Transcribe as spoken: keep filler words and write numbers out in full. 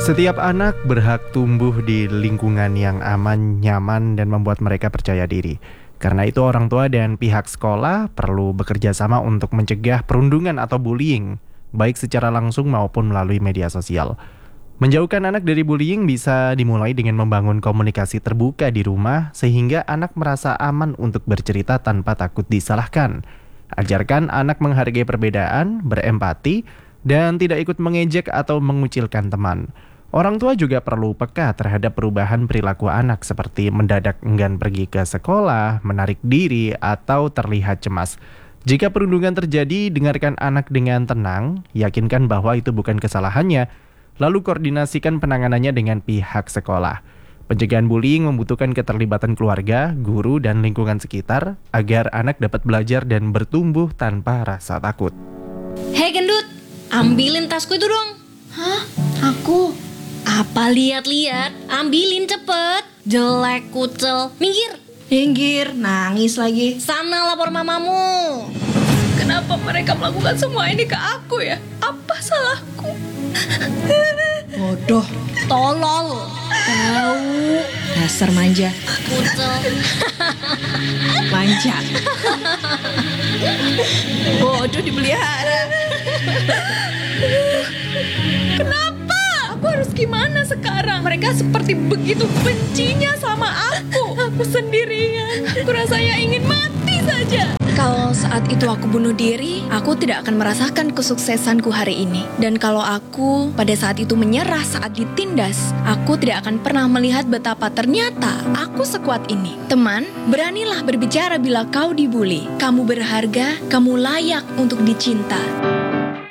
Setiap anak berhak tumbuh di lingkungan yang aman, nyaman, dan membuat mereka percaya diri. Karena itu orang tua dan pihak sekolah perlu bekerja sama untuk mencegah perundungan atau bullying, baik secara langsung maupun melalui media sosial. Menjauhkan anak dari bullying bisa dimulai dengan membangun komunikasi terbuka di rumah sehingga anak merasa aman untuk bercerita tanpa takut disalahkan. Ajarkan anak menghargai perbedaan, berempati, dan tidak ikut mengejek atau mengucilkan teman. Orang tua juga perlu peka terhadap perubahan perilaku anak seperti mendadak enggan pergi ke sekolah, menarik diri, atau terlihat cemas. Jika perundungan terjadi, dengarkan anak dengan tenang, yakinkan bahwa itu bukan kesalahannya, lalu koordinasikan penanganannya dengan pihak sekolah. Pencegahan bullying membutuhkan keterlibatan keluarga, guru, dan lingkungan sekitar agar anak dapat belajar dan bertumbuh tanpa rasa takut. Hei gendut, ambilin tasku itu dong. Hah? Aku? Apa lihat-lihat? Ambilin cepet. Jelek kucel. Minggir. Minggir, nangis lagi. Sana lapor mamamu. Kenapa mereka melakukan semua ini ke aku ya? Apa salahku? Bodoh. Tolol. Tahu. Dasar manja. Kucel. Manja. Bodoh dipelihara. Kenapa? Aku harus gimana sekarang? Mereka seperti begitu bencinya sama aku. Aku sendirian. Aku rasanya ingin mati saja. Kalau saat itu aku bunuh diri, aku tidak akan merasakan kesuksesanku hari ini. Dan kalau aku pada saat itu menyerah saat ditindas, aku tidak akan pernah melihat betapa ternyata aku sekuat ini. Teman, beranilah berbicara bila kau dibully. Kamu berharga, kamu layak untuk dicinta.